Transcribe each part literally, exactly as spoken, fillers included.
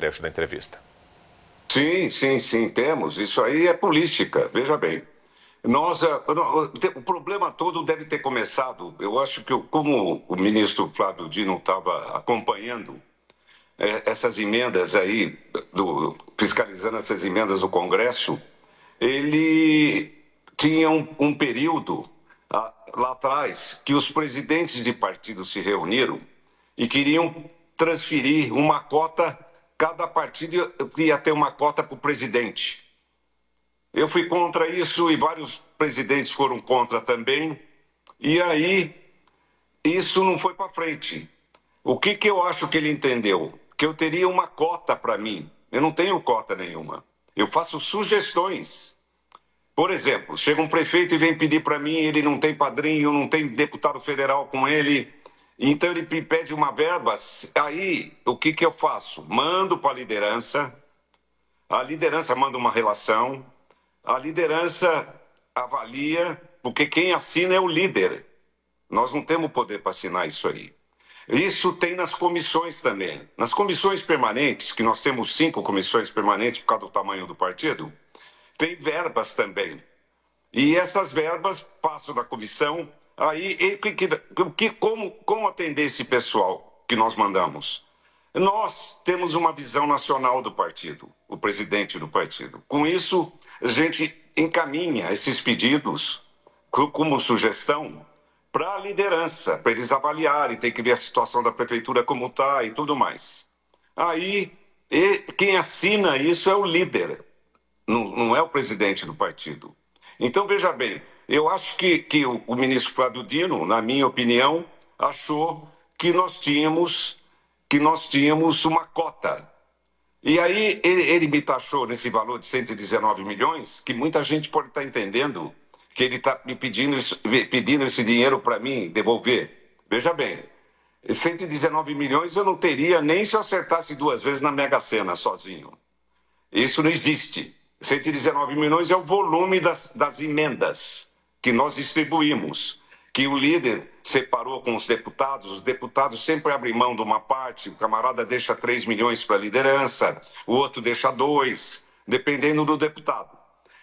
trecho da entrevista. Sim, sim, sim, temos. Isso aí é política, veja bem. Nós, o problema todo deve ter começado, eu acho que como o ministro Flávio Dino estava acompanhando é, essas emendas aí, do, fiscalizando essas emendas do Congresso, ele tinha um, um período ah, lá atrás que os presidentes de partidos se reuniram e queriam transferir uma cota, cada partido ia ter uma cota para o presidente. Eu fui contra isso e vários presidentes foram contra também. E aí, isso não foi para frente. O que, que eu acho que ele entendeu? Que eu teria uma cota para mim. Eu não tenho cota nenhuma. Eu faço sugestões. Por exemplo, chega um prefeito e vem pedir para mim, ele não tem padrinho, não tem deputado federal com ele, então ele me pede uma verba. Aí, o que, que eu faço? Mando para a liderança, a liderança manda uma relação, a liderança avalia, porque quem assina é o líder. Nós não temos poder para assinar isso aí. Isso tem nas comissões também. Nas comissões permanentes, que nós temos cinco comissões permanentes por causa do tamanho do partido, tem verbas também. E essas verbas passam da comissão. Aí, e, que, que, como, como atender esse pessoal que nós mandamos? Nós temos uma visão nacional do partido, o presidente do partido. Com isso, a gente encaminha esses pedidos como sugestão para a liderança, para eles avaliarem, tem que ver a situação da prefeitura como está e tudo mais. Aí, e quem assina isso é o líder, não, não é o presidente do partido. Então, veja bem, eu acho que, que o, o ministro Flávio Dino, na minha opinião, achou que nós tínhamos, que nós tínhamos uma cota. E aí ele, ele me taxou nesse valor de cento e dezenove milhões, que muita gente pode estar entendendo que ele está me pedindo, pedindo esse dinheiro para mim devolver. Veja bem, cento e dezenove milhões eu não teria nem se eu acertasse duas vezes na Mega Sena sozinho. Isso não existe. cento e dezenove milhões é o volume das, das emendas que nós distribuímos, que o líder separou com os deputados, os deputados sempre abrem mão de uma parte, o camarada deixa três milhões para a liderança, o outro deixa dois, dependendo do deputado.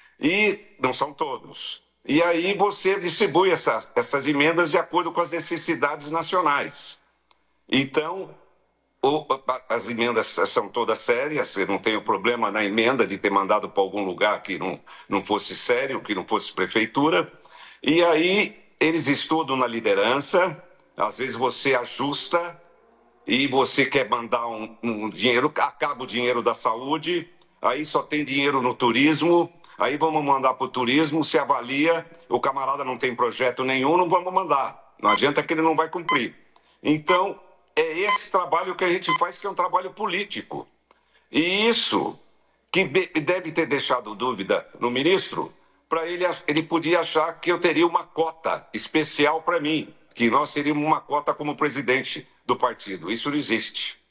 E não são todos. E aí você distribui essas, essas emendas de acordo com as necessidades nacionais. Então, o, as emendas são todas sérias, eu não tenho problema na emenda de ter mandado para algum lugar que não, não fosse sério, que não fosse prefeitura. E aí eles estudam na liderança, às vezes você ajusta e você quer mandar um, um dinheiro, acaba o dinheiro da saúde, aí só tem dinheiro no turismo, aí vamos mandar para o turismo, se avalia, o camarada não tem projeto nenhum, não vamos mandar. Não adianta que ele não vai cumprir. Então, é esse trabalho que a gente faz, que é um trabalho político. E isso que deve ter deixado dúvida no ministro, para ele, ele podia achar que eu teria uma cota especial para mim, que nós teríamos uma cota como presidente do partido. Isso não existe.